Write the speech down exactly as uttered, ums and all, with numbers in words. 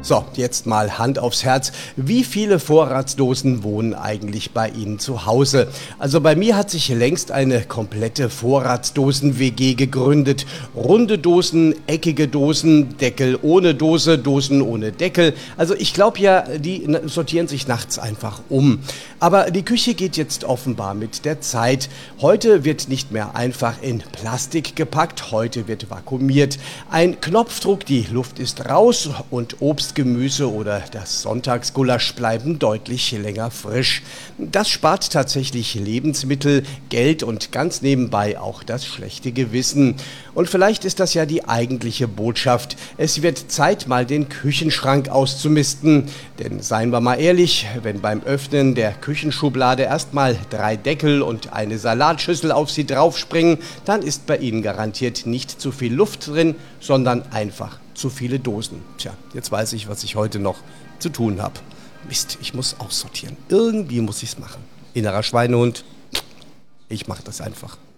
So, jetzt mal Hand aufs Herz. Wie viele Vorratsdosen wohnen eigentlich bei Ihnen zu Hause? Also bei mir hat sich längst eine komplette Vorratsdosen-W G gegründet. Runde Dosen, eckige Dosen, Deckel ohne Dose, Dosen ohne Deckel. Also ich glaube ja, die sortieren sich nachts einfach um. Aber die Küche geht jetzt offenbar mit der Zeit. Heute wird nicht mehr einfach in Plastik gepackt, heute wird vakuumiert. Ein Knopfdruck, die Luft ist raus und Obst, Gemüse oder das Sonntagsgulasch bleiben deutlich länger frisch. Das spart tatsächlich Lebensmittel, Geld und ganz nebenbei auch das schlechte Gewissen. Und vielleicht ist das ja die eigentliche Botschaft. Es wird Zeit, mal den Küchenschrank auszumisten. Denn seien wir mal ehrlich, wenn beim Öffnen der Küchenschublade erstmal drei Deckel und eine Salatschüssel auf sie draufspringen, dann ist bei Ihnen garantiert nicht zu viel Luft drin, sondern einfach zu viele Dosen. Tja, jetzt weiß ich, was ich heute noch zu tun habe. Mist, ich muss aussortieren. Irgendwie muss ich es machen. Innerer Schweinehund, ich mache das einfach.